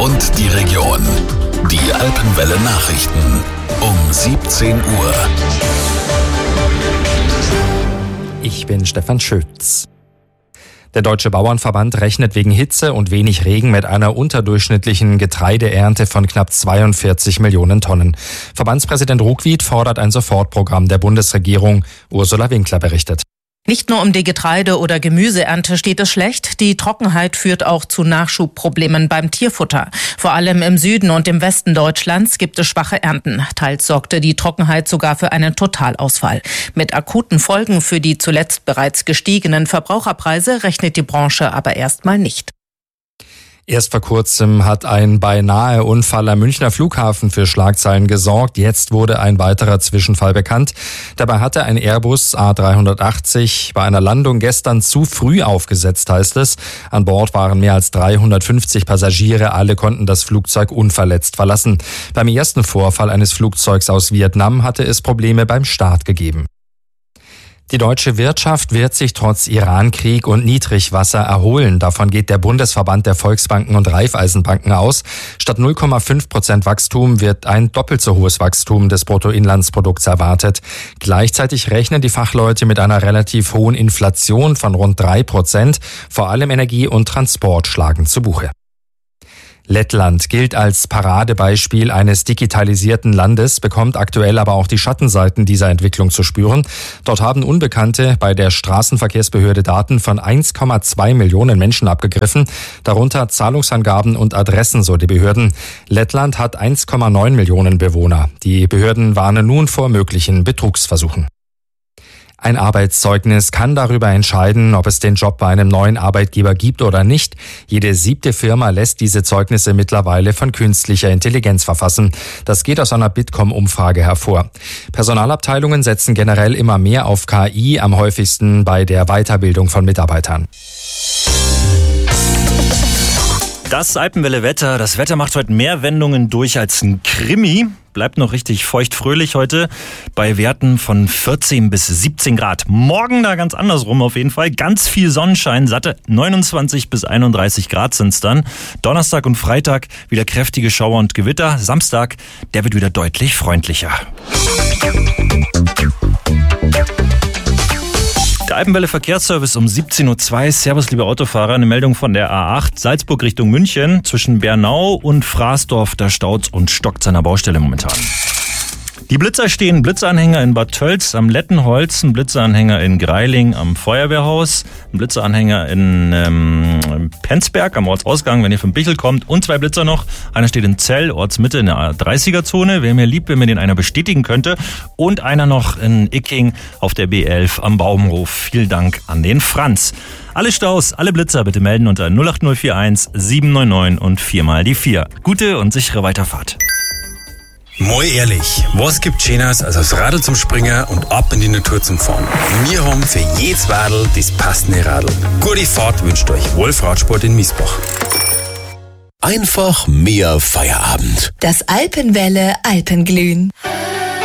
und die Region. Die Alpenwelle Nachrichten um 17 Uhr. Ich bin Stefan Schütz. Der Deutsche Bauernverband rechnet wegen Hitze und wenig Regen mit einer unterdurchschnittlichen Getreideernte von knapp 42 Millionen Tonnen. Verbandspräsident Ruckwied fordert ein Sofortprogramm der Bundesregierung. Ursula Winkler berichtet. Nicht nur um die Getreide- oder Gemüseernte steht es schlecht. Die Trockenheit führt auch zu Nachschubproblemen beim Tierfutter. Vor allem im Süden und im Westen Deutschlands gibt es schwache Ernten. Teils sorgte die Trockenheit sogar für einen Totalausfall. Mit akuten Folgen für die zuletzt bereits gestiegenen Verbraucherpreise rechnet die Branche aber erstmal nicht. Erst vor kurzem hat ein beinahe Unfall am Münchner Flughafen für Schlagzeilen gesorgt. Jetzt wurde ein weiterer Zwischenfall bekannt. Dabei hatte ein Airbus A380 bei einer Landung gestern zu früh aufgesetzt, heißt es. An Bord waren mehr als 350 Passagiere. Alle konnten das Flugzeug unverletzt verlassen. Beim ersten Vorfall eines Flugzeugs aus Vietnam hatte es Probleme beim Start gegeben. Die deutsche Wirtschaft wird sich trotz Iran-Krieg und Niedrigwasser erholen. Davon geht der Bundesverband der Volksbanken und Raiffeisenbanken aus. Statt 0,5% Wachstum wird ein doppelt so hohes Wachstum des Bruttoinlandsprodukts erwartet. Gleichzeitig rechnen die Fachleute mit einer relativ hohen Inflation von rund 3%. Vor allem Energie und Transport schlagen zu Buche. Lettland gilt als Paradebeispiel eines digitalisierten Landes, bekommt aktuell aber auch die Schattenseiten dieser Entwicklung zu spüren. Dort haben Unbekannte bei der Straßenverkehrsbehörde Daten von 1,2 Millionen Menschen abgegriffen, darunter Zahlungsangaben und Adressen, so die Behörden. Lettland hat 1,9 Millionen Bewohner. Die Behörden warnen nun vor möglichen Betrugsversuchen. Ein Arbeitszeugnis kann darüber entscheiden, ob es den Job bei einem neuen Arbeitgeber gibt oder nicht. Jede 7. Firma lässt diese Zeugnisse mittlerweile von künstlicher Intelligenz verfassen. Das geht aus einer Bitkom-Umfrage hervor. Personalabteilungen setzen generell immer mehr auf KI, am häufigsten bei der Weiterbildung von Mitarbeitern. Das Alpenwelle-Wetter. Das Wetter macht heute mehr Wendungen durch als ein Krimi. Bleibt noch richtig feucht-fröhlich heute bei Werten von 14 bis 17 Grad. Morgen da ganz andersrum auf jeden Fall. Ganz viel Sonnenschein, satte 29 bis 31 Grad sind's dann. Donnerstag und Freitag wieder kräftige Schauer und Gewitter. Samstag, der wird wieder deutlich freundlicher. Der Alpenwelle Verkehrsservice um 17.02 Uhr. Servus, liebe Autofahrer. Eine Meldung von der A8 Salzburg Richtung München. Zwischen Bernau und Fraßdorf, da staut's und stockt's an der Baustelle momentan. Die Blitzer stehen, Blitzeranhänger in Bad Tölz am Lettenholz, ein Blitzeranhänger in Greiling am Feuerwehrhaus, ein Blitzeranhänger in Penzberg am Ortsausgang, wenn ihr vom Bichel kommt, und 2 Blitzer noch. Einer steht in Zell, Ortsmitte in der 30er-Zone, wäre mir lieb, wenn mir den einer bestätigen könnte. Und einer noch in Icking auf der B11 am Baumhof. Vielen Dank an den Franz. Alle Staus, alle Blitzer bitte melden unter 08041 799 und 4 mal die 4. Gute und sichere Weiterfahrt. Mal ehrlich, was gibt Schöneres als aufs Radl zum Springen und ab in die Natur zum Fahren? Wir haben für jedes Radl das passende Radl. Gute Fahrt wünscht euch Wolf Radsport in Miesbach. Einfach mehr Feierabend. Das Alpenwelle Alpenglühen.